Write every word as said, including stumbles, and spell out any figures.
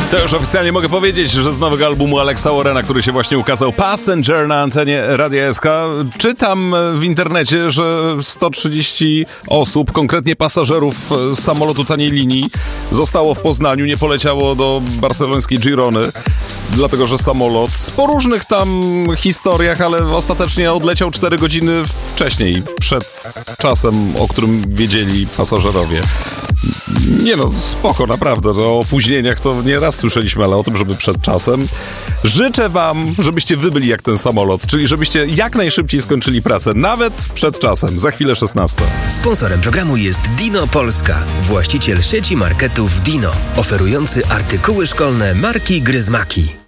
To już oficjalnie mogę powiedzieć, że z nowego albumu Alexa Warrena, który się właśnie ukazał, Passenger na antenie Radia S K, czytam w internecie, że sto trzydzieści osób, konkretnie pasażerów z samolotu taniej linii, zostało w Poznaniu, nie poleciało do barcelońskiej Girony, dlatego że samolot po różnych tam historiach, ale ostatecznie odleciał cztery godziny wcześniej, przed czasem, o którym wiedzieli pasażerowie. Nie no, spoko, naprawdę. No, o opóźnieniach to nie raz słyszeliśmy, ale o tym, żeby przed czasem. Życzę wam, żebyście wy byli jak ten samolot, czyli żebyście jak najszybciej skończyli pracę, nawet przed czasem. Za chwilę szesnasta. Sponsorem programu jest Dino Polska, właściciel sieci marketów Dino, oferujący artykuły szkolne marki Gryzmaki.